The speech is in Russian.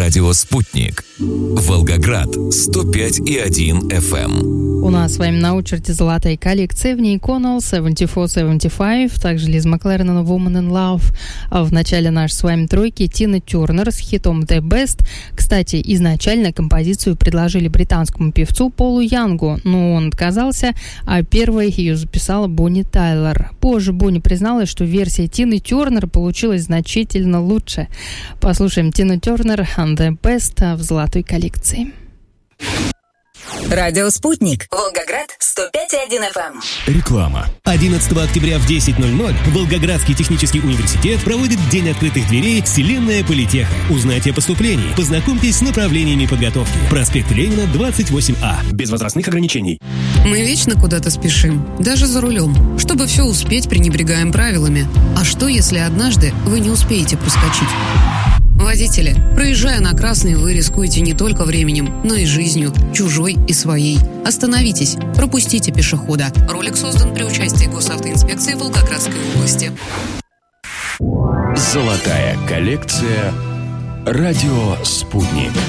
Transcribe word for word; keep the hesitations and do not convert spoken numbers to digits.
Радио «Спутник». Волгоград сто пять и один эф эм. У нас с вами на очереди золотая коллекция. В ней Connell семьдесят четыре семьдесят пять, также Лиз Маклерен Woman in Love. А в начале нашей с вами тройки Тина Тернер с хитом The Best. Кстати, изначально композицию предложили британскому певцу Полу Янгу, но он отказался, а первой ее записала Бонни Тайлер. Позже Бонни призналась, что версия Тины Тернер получилась значительно лучше. Послушаем Тину Тернер The Best в золотой коллекции. Радио «Спутник». Волгоград сто пять и один эф эм. Реклама. одиннадцатого октября в десять ноль ноль Волгоградский технический университет проводит День открытых дверей «Вселенная Политеха». Узнайте о поступлении. Познакомьтесь с направлениями подготовки. Проспект Ленина, двадцать восемь А. Без возрастных ограничений. Мы вечно куда-то спешим, даже за рулем. Чтобы все успеть, пренебрегаем правилами. А что, если однажды вы не успеете проскочить? Водители, проезжая на красный, вы рискуете не только временем, но и жизнью, чужой и своей. Остановитесь, пропустите пешехода. Ролик создан при участии Госавтоинспекции Волгоградской области. Золотая коллекция. Радио «Спутник».